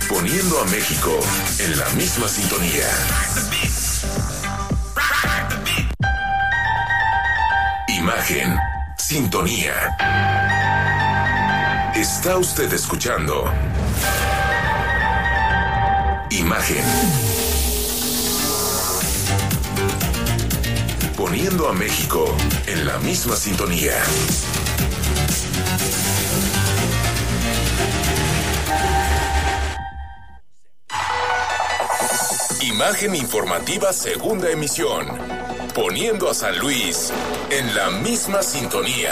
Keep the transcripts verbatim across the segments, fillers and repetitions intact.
Poniendo a México en la misma sintonía. Imagen, sintonía. Está usted escuchando Imagen. Poniendo a México en la misma sintonía. Imagen informativa, segunda emisión. Poniendo a San Luis en la misma sintonía.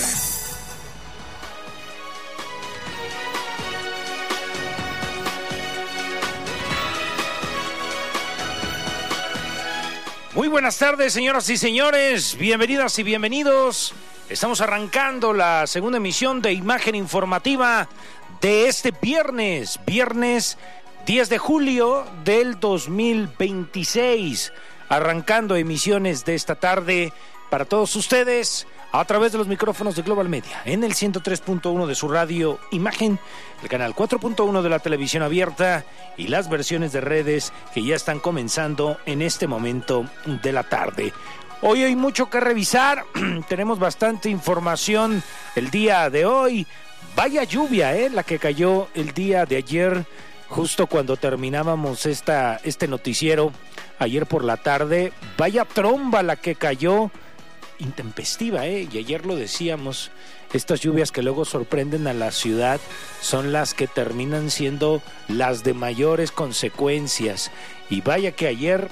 Muy buenas tardes, señoras y señores, bienvenidas y bienvenidos. Estamos arrancando la segunda emisión de Imagen Informativa de este viernes, viernes diez de julio del dos mil veintiséis, arrancando emisiones de esta tarde para todos ustedes a través de los micrófonos de Global Media, en el ciento tres punto uno de su radio Imagen, el canal cuatro punto uno de la televisión abierta y las versiones de redes que ya están comenzando en este momento de la tarde. Hoy hay mucho que revisar, tenemos bastante información el día de hoy. Vaya lluvia, ¿eh? La que cayó el día de ayer, justo cuando terminábamos esta, este noticiero, ayer por la tarde. Vaya tromba la que cayó, intempestiva, ¿eh? Y ayer lo decíamos, estas lluvias que luego sorprenden a la ciudad son las que terminan siendo las de mayores consecuencias. Y vaya que ayer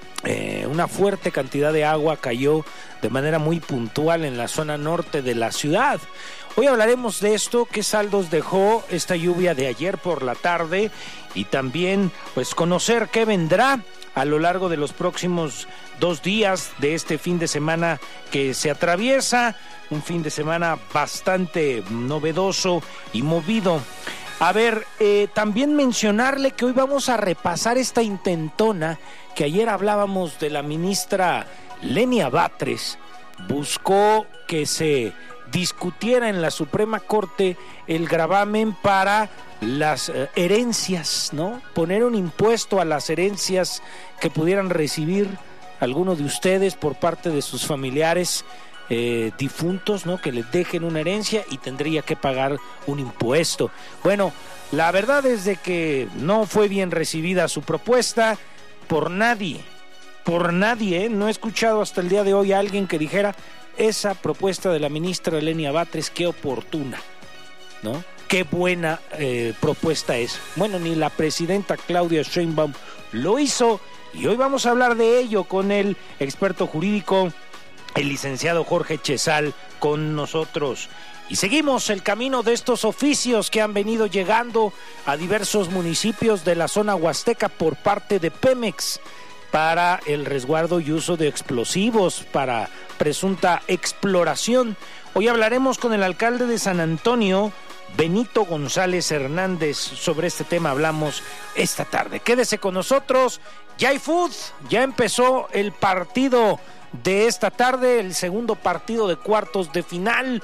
eh, una fuerte cantidad de agua cayó de manera muy puntual en la zona norte de la ciudad. Hoy hablaremos de esto, qué saldos dejó esta lluvia de ayer por la tarde y también pues conocer qué vendrá a lo largo de los próximos dos días de este fin de semana que se atraviesa, un fin de semana bastante novedoso y movido. A ver, eh, también mencionarle que hoy vamos a repasar esta intentona que ayer hablábamos de la ministra Lenia Batres. Buscó que se discutiera en la Suprema Corte el gravamen para las eh, herencias, ¿no? Poner un impuesto a las herencias que pudieran recibir alguno de ustedes por parte de sus familiares eh, difuntos, ¿no? Que les dejen una herencia y tendría que pagar un impuesto. Bueno, la verdad es de que no fue bien recibida su propuesta por nadie, por nadie, ¿eh? No he escuchado hasta el día de hoy a alguien que dijera: esa propuesta de la ministra Lenia Batres, qué oportuna, ¿no? Qué buena eh, propuesta es. Bueno, ni la presidenta Claudia Sheinbaum lo hizo y hoy vamos a hablar de ello con el experto jurídico, el licenciado Jorge Chezal, con nosotros. Y seguimos el camino de estos oficios que han venido llegando a diversos municipios de la zona huasteca por parte de Pemex para el resguardo y uso de explosivos para presunta exploración. Hoy hablaremos con el alcalde de San Antonio, Benito González Hernández. Sobre este tema hablamos esta tarde. Quédese con nosotros. Ya hay fútbol, ya empezó el partido de esta tarde, el segundo partido de cuartos de final,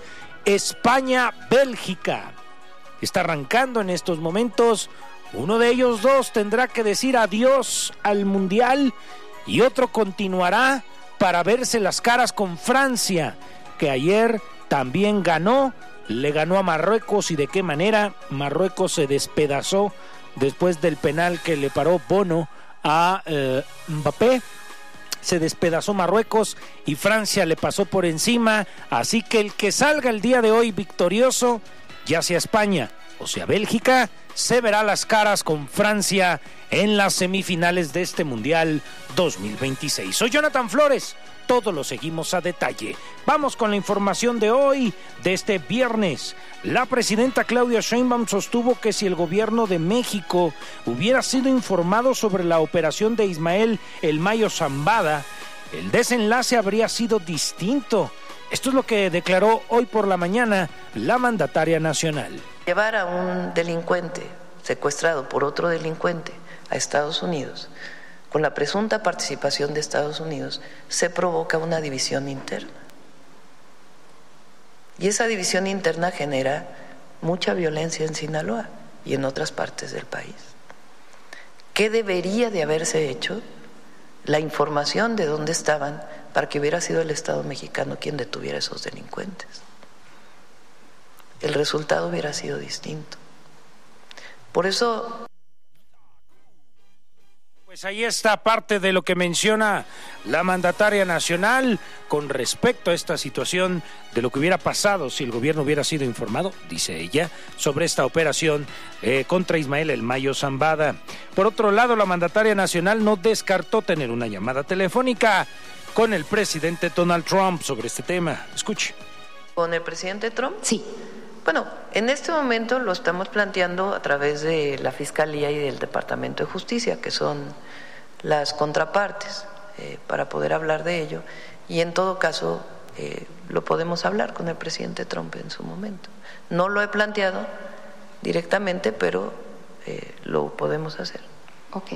España-Bélgica. Está arrancando en estos momentos. Uno de ellos dos tendrá que decir adiós al Mundial y otro continuará para verse las caras con Francia, que ayer también ganó, le ganó a Marruecos. ¿Y de qué manera? Marruecos se despedazó después del penal que le paró Bono a eh, Mbappé. Se despedazó Marruecos y Francia le pasó por encima. Así que el que salga el día de hoy victorioso, ya sea España o sea Bélgica, se verá las caras con Francia en las semifinales de este Mundial dos mil veintiséis. Soy Jonathan Flores, todo lo seguimos a detalle. Vamos con la información de hoy, de este viernes. La presidenta Claudia Sheinbaum sostuvo que si el gobierno de México hubiera sido informado sobre la operación de Ismael El Mayo Zambada, el desenlace habría sido distinto. Esto es lo que declaró hoy por la mañana la mandataria nacional. Llevar a un delincuente secuestrado por otro delincuente a Estados Unidos, con la presunta participación de Estados Unidos, se provoca una división interna. Y esa división interna genera mucha violencia en Sinaloa y en otras partes del país. qué debería de haberse hecho, la información de dónde estaban, para que hubiera sido el Estado mexicano quien detuviera a esos delincuentes. El resultado hubiera sido distinto. Por eso... Pues ahí está parte de lo que menciona la mandataria nacional con respecto a esta situación de lo que hubiera pasado si el gobierno hubiera sido informado, dice ella, sobre esta operación eh, contra Ismael El Mayo Zambada. Por otro lado, la mandataria nacional no descartó tener una llamada telefónica con el presidente Donald Trump sobre este tema. Escuche. ¿Con el presidente Trump? Sí. Bueno, en este momento lo estamos planteando a través de la Fiscalía y del Departamento de Justicia, que son las contrapartes, eh, para poder hablar de ello. Y en todo caso, eh, lo podemos hablar con el presidente Trump en su momento. No lo he planteado directamente, pero eh, lo podemos hacer. Ok.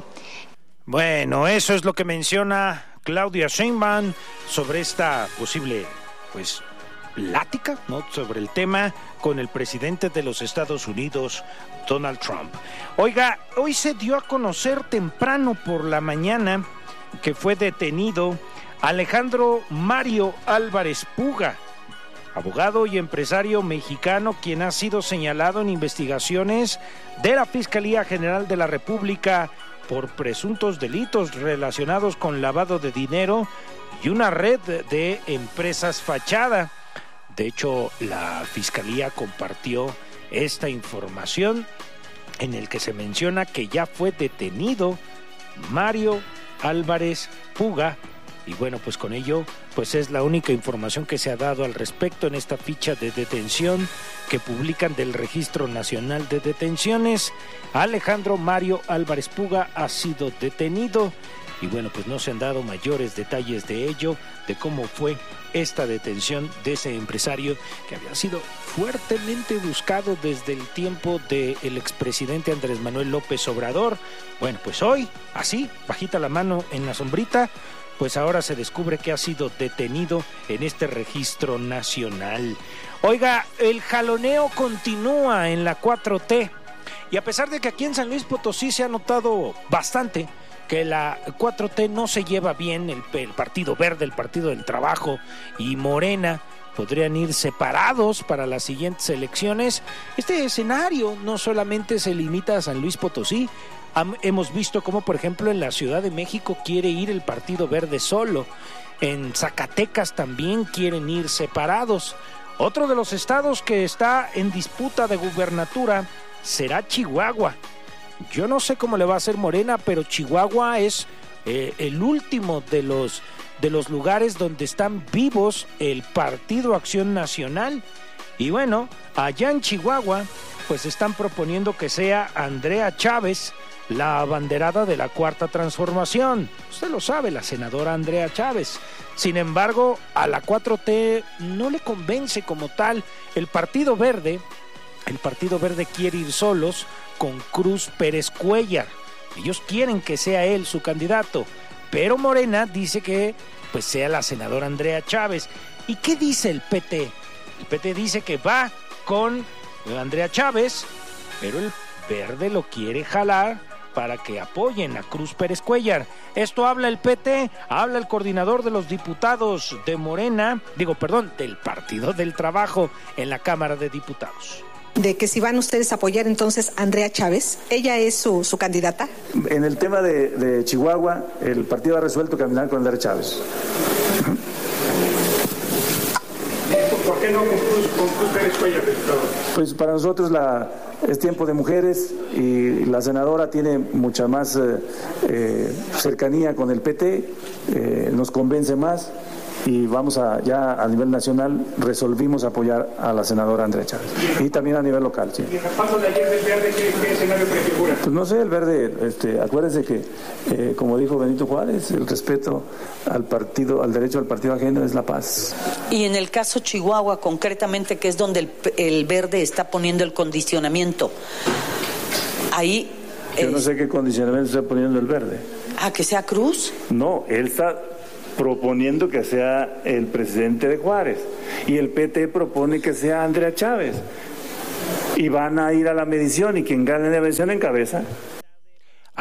Bueno, eso es lo que menciona Claudia Sheinbaum sobre esta posible, pues, plática, ¿no?, sobre el tema con el presidente de los Estados Unidos, Donald Trump. Oiga, hoy se dio a conocer temprano por la mañana que fue detenido Alejandro Mario Álvarez Puga, abogado y empresario mexicano, quien ha sido señalado en investigaciones de la Fiscalía General de la República por presuntos delitos relacionados con lavado de dinero y una red de empresas fachada. De hecho, la Fiscalía compartió esta información en el que se menciona que ya fue detenido Mario Álvarez Puga. Y bueno, pues con ello, pues es la única información que se ha dado al respecto en esta ficha de detención que publican del Registro Nacional de Detenciones. Alejandro Mario Álvarez Puga ha sido detenido y bueno, pues no se han dado mayores detalles de ello, de cómo fue esta detención de ese empresario que había sido fuertemente buscado desde el tiempo del expresidente Andrés Manuel López Obrador. Bueno, pues hoy, así, bajita la mano en la sombrita, pues ahora se descubre que ha sido detenido en este registro nacional. Oiga, el jaloneo continúa en la cuatro T y a pesar de que aquí en San Luis Potosí se ha notado bastante que la cuatro T no se lleva bien, el, el Partido Verde, el Partido del Trabajo y Morena podrían ir separados para las siguientes elecciones. Este escenario no solamente se limita a San Luis Potosí, Ham, hemos visto cómo, por ejemplo, en la Ciudad de México quiere ir el Partido Verde solo, en Zacatecas también quieren ir separados. Otro de los estados que está en disputa de gubernatura será Chihuahua. Yo no sé cómo le va a hacer Morena, pero Chihuahua es eh, el último de los, de los lugares donde están vivos el Partido Acción Nacional. Y bueno, allá en Chihuahua, pues están proponiendo que sea Andrea Chávez la abanderada de la Cuarta Transformación. Usted lo sabe, la senadora Andrea Chávez. Sin embargo, a la cuatro T no le convence como tal. El Partido Verde, el Partido Verde quiere ir solos con Cruz Pérez Cuéllar. Ellos quieren que sea él su candidato, pero Morena dice que pues sea la senadora Andrea Chávez. ¿Y qué dice el P T? El P T dice que va con Andrea Chávez, pero el Verde lo quiere jalar para que apoyen a Cruz Pérez Cuéllar. Esto habla el P T, habla el coordinador de los diputados de Morena, digo, perdón, del Partido del Trabajo en la Cámara de Diputados. De que si van ustedes a apoyar entonces a Andrea Chávez, ¿ella es su, su candidata? En el tema de, de Chihuahua, el partido ha resuelto caminar con Andrea Chávez. ¿Por qué no con Cruz, con Cruz Pérez Cuéllar, diputado? Pues para nosotros la, es tiempo de mujeres y la senadora tiene mucha más eh, eh, cercanía con el P T, eh, nos convence más. Y vamos a, ya a nivel nacional, resolvimos apoyar a la senadora Andrea Chávez. Y también a nivel local, sí. ¿Y el respaldo de ayer del Verde, qué, qué escenario prefigura? Pues no sé, el Verde, este, acuérdense que, eh, como dijo Benito Juárez, el respeto al partido, al derecho al partido ajeno es la paz. Y en el caso Chihuahua, concretamente, que es donde el, el Verde está poniendo el condicionamiento, ahí... Yo es... no sé qué condicionamiento está poniendo el Verde. ¿Ah, que sea Cruz? No, él está proponiendo que sea el presidente de Juárez y el P T propone que sea Andrea Chávez y van a ir a la medición y quien gane la medición encabeza.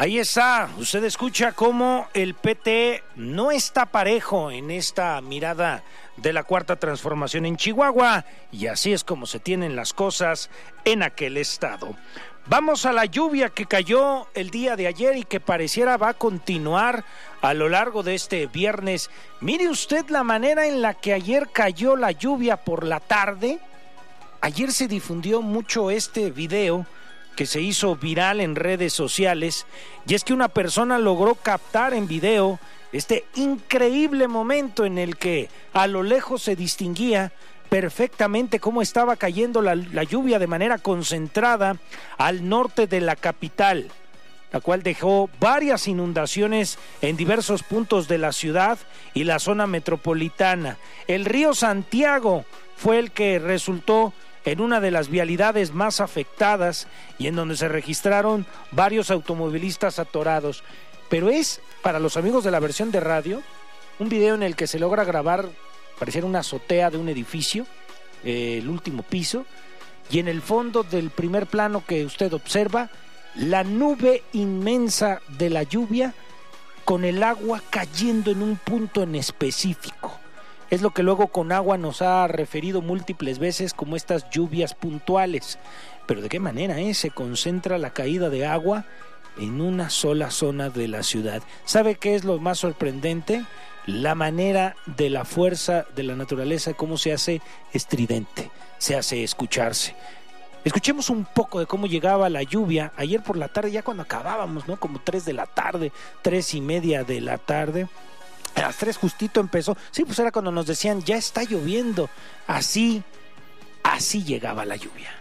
Ahí está, usted escucha cómo el P T no está parejo en esta mirada de la Cuarta Transformación en Chihuahua, y así es como se tienen las cosas en aquel estado. Vamos a la lluvia que cayó el día de ayer y que pareciera va a continuar a lo largo de este viernes. Mire usted la manera en la que ayer cayó la lluvia por la tarde. Ayer se difundió mucho este video que se hizo viral en redes sociales, y es que una persona logró captar en video este increíble momento en el que a lo lejos se distinguía perfectamente cómo estaba cayendo la, la lluvia de manera concentrada al norte de la capital, la cual dejó varias inundaciones en diversos puntos de la ciudad y la zona metropolitana. El río Santiago fue el que resultó en una de las vialidades más afectadas y en donde se registraron varios automovilistas atorados. Pero es, para los amigos de la versión de radio, un video en el que se logra grabar, pareciera una azotea de un edificio, eh, el último piso, y en el fondo del primer plano que usted observa, la nube inmensa de la lluvia con el agua cayendo en un punto en específico. Es lo que luego Conagua nos ha referido múltiples veces como estas lluvias puntuales. Pero ¿de qué manera eh? se concentra la caída de agua en una sola zona de la ciudad? ¿Sabe qué es lo más sorprendente? La manera de la fuerza de la naturaleza, cómo se hace estridente, se hace escucharse. Escuchemos un poco de cómo llegaba la lluvia ayer por la tarde, ya cuando acabábamos, ¿no? Como tres de la tarde, tres y media de la tarde. A las tres justito empezó. Sí, pues era cuando nos decían, ya está lloviendo. Así, así llegaba la lluvia.